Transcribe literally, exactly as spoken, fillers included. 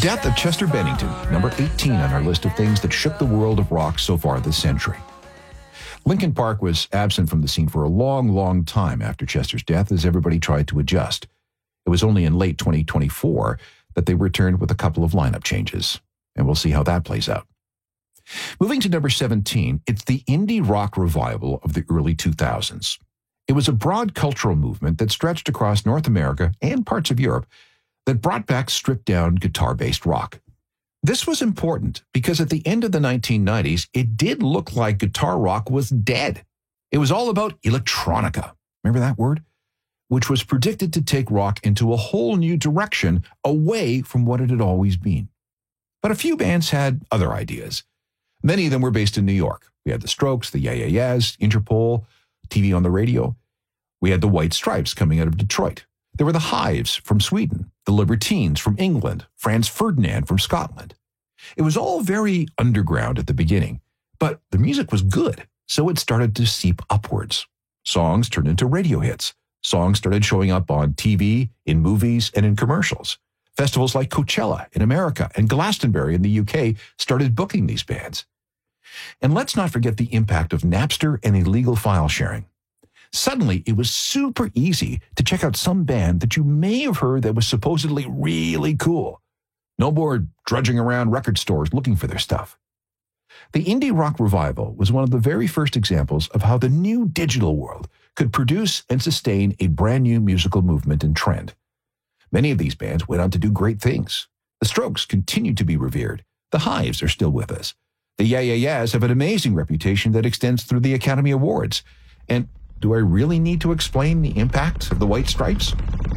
death of Chester Bennington, number eighteen on our list of things that shook the world of rock so far this century. Linkin Park was absent from the scene for a long, long time after Chester's death as everybody tried to adjust. It was only in late twenty twenty-four that they returned with a couple of lineup changes, and we'll see how that plays out. Moving to number seventeen, it's the indie rock revival of the early two thousands. It was a broad cultural movement that stretched across North America and parts of Europe that brought back stripped-down guitar-based rock. This was important because at the end of the nineteen nineties, it did look like guitar rock was dead. It was all about electronica. Remember that word? Which was predicted to take rock into a whole new direction away from what it had always been. But a few bands had other ideas. Many of them were based in New York. We had the Strokes, the Yeah Yeah Yeahs, Interpol, T V on the radio. We had the White Stripes coming out of Detroit. There were the Hives from Sweden, the Libertines from England, Franz Ferdinand from Scotland. It was all very underground at the beginning, but the music was good, so it started to seep upwards. Songs turned into radio hits. Songs started showing up on T V, in movies, and in commercials. Festivals like Coachella in America and Glastonbury in the U K started booking these bands. And let's not forget the impact of Napster and illegal file sharing. Suddenly, it was super easy to check out some band that you may have heard that was supposedly really cool. No more drudging around record stores looking for their stuff. The indie rock revival was one of the very first examples of how the new digital world could produce and sustain a brand new musical movement and trend. Many of these bands went on to do great things. The Strokes continue to be revered. The Hives are still with us. The Yeah Yeah Yeahs have an amazing reputation that extends through the Academy Awards. And do I really need to explain the impact of the White Stripes?